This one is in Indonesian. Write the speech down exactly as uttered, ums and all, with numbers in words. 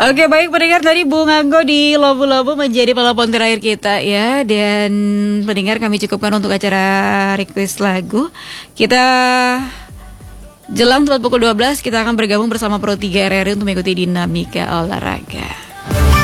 Oke, baik pendengar, tadi Bung Anggo di Lobu-Lobu menjadi pelopon terakhir kita ya. Dan pendengar, kami cukupkan untuk acara request lagu. Kita jelang tepat pukul dua belas, kita akan bergabung bersama Pro tiga R R I untuk mengikuti dinamika olahraga.